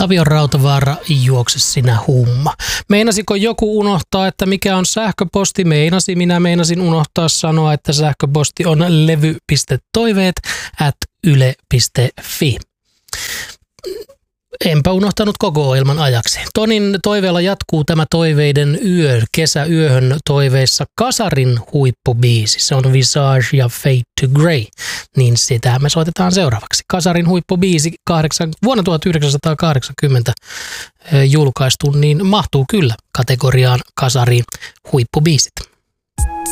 Tavion Rautavaara, juokse sinä humma. Meinasiko joku unohtaa, että mikä on sähköposti? Minä meinasin unohtaa sanoa, että sähköposti on levy.toiveet@yle.fi. Enpä unohtanut koko ohjelman ajaksi. Tonin toiveella jatkuu tämä toiveiden yö, kesäyöhön toiveissa Kasarin huippubiisi. Se on Visage ja Fade to Grey, niin sitä me soitetaan seuraavaksi. Kasarin huippubiisi vuonna 1980 julkaistu, niin mahtuu kyllä kategoriaan Kasarin huippubiisit.